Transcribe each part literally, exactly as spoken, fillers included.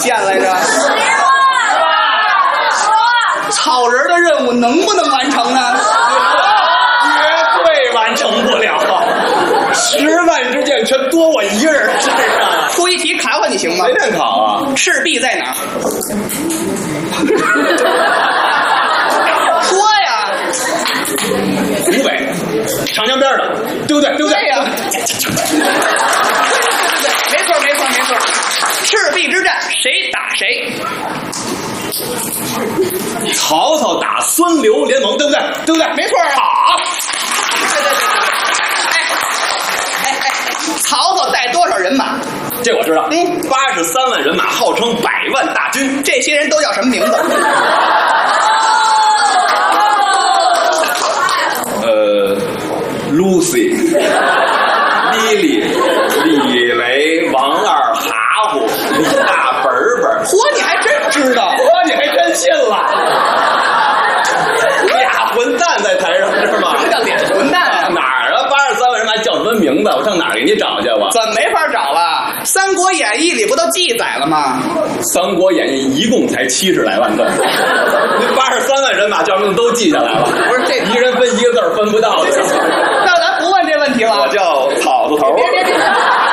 现来着？草人的任务能不能完成呢？ 绝对完成不了，十万支箭全多我一人身上。 出一题考考你行吗？ 随便考啊！ 赤壁在哪儿？说呀！ 湖北，长江边的，对不对？对不对？ 对呀！没错，没错，没错。赤壁之战谁打谁？ 曹操打孙刘联盟，对不对？对不对？ 没错啊！好。对对对对。哎哎哎！曹操带多少人马？ 这我知道。 嗯， 八十三万人马，号称百万大军。 这些人都叫什么名字？ 呃 ，Lucy、莉莉、李雷、王二、哈虎、李大本本。 嚯，你还真知道！ 嚯，你还真信了！俩混蛋在台上是吗？ 什么叫俩混蛋啊？ 哪儿啊？八十三万人马叫什么名字？我上哪儿给你找去？我怎么没法找了？《三国演义》里不都记载了吗？ 《三国演义》一共才七十来万字，那八十三万人马叫什么都记下来了。 不是这一人分一个字儿分不到的。 那咱不问这问题了。 我叫草字头。 别别别！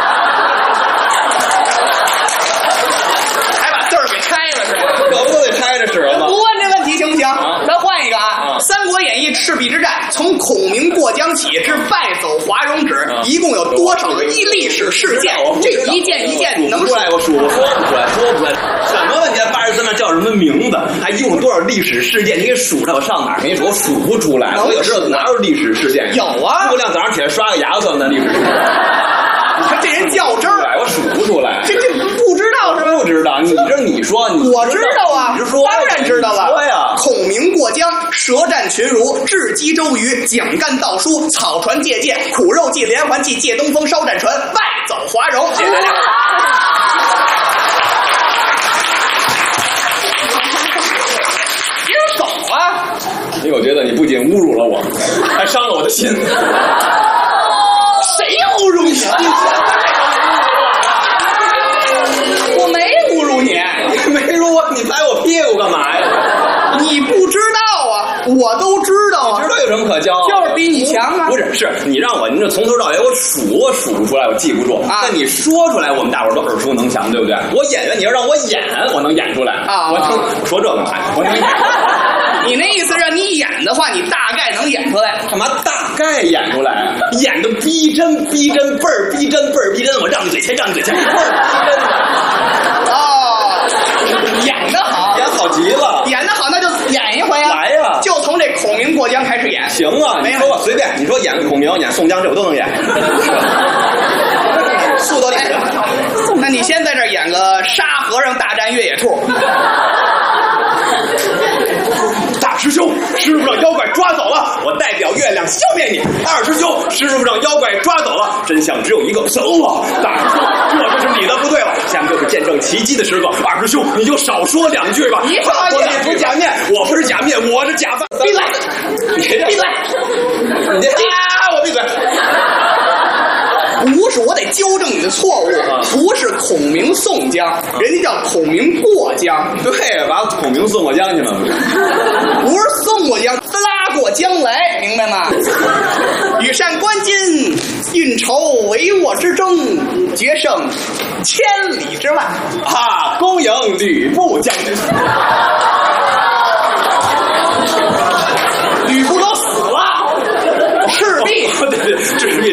还把字儿给拆了是吧？ 可不都得拆着使吗？ 不问这问题行不行？ 啊、 咱换一个啊！ 啊 《三国演义》赤壁之战，从孔明过江起至败走华容止，啊、一共有多少个一历史事件？这一件一件能数不出来，我数，说不出来，说不出来。什么问题？八十三万叫什么名字？还一共多少历史事件？你给数上，我上哪儿给你数？我数不出来。我有知道哪有历史事件？ 有啊！ 诸葛亮早上起来刷个牙算的历史事件。 你看这人较真儿， 我数不出来。 这这不知道是吧？ 不知道，你这你说，你我知道啊， 你说当然知道了。 说呀， 孔明过江，舌战群儒，智击周瑜，蒋干盗书，草船借箭，苦肉计，连环计，借东风，烧战船，败走华容。谢谢大家。别人走啊！ 因为我觉得你不仅侮辱了我，还伤了我的心。 谁侮辱你了？我没侮辱你， 没侮辱我，你拍我屁股干嘛呀？ 你不知道啊，我都知道啊。 知道有什么可骄傲？ 就是比你强啊！ 不是，是你让我，你这从头到尾我数，我数不出来，我记不住。啊，但你说出来，我们大伙儿都耳熟能详，对不对？我演员，你要让我演，我能演出来啊！ 我能说这干嘛呀？我能演。 你那意思让你演的话，你大概能演出来？ 干嘛大概演出来？演的逼真逼真，倍儿逼真倍儿逼真，我让你嘴前，让你嘴前，倍儿逼真的。 哦，演得好， 演好极了， 演得好，那就演一回啊！ 来呀， 就从这孔明过江开始演。 行啊，你说吧，随便，你说演孔明，演宋江，这我都能演。 速度厉害。那你先在这儿演个沙和尚大战越野兔。 大师兄，师傅让妖怪抓走了，我代表月亮消灭你。二师兄，师傅让妖怪抓走了，真相只有一个，走啊！大师兄，这就是你的不对了，下面就是见证奇迹的时刻。二师兄，你就少说两句吧。 你少说两句，假面，我不是假面，我是假发。 闭嘴！ 闭嘴！ 你啊！我闭嘴！ 不是，我得纠正你的错误， 啊、 不是孔明宋江，啊、人家叫孔明过江。 对，把孔明送过江去了。 不是送过江，拉过江来，明白吗？羽扇纶巾，运筹帷幄之争，决胜千里之外。 啊，恭迎吕布将军。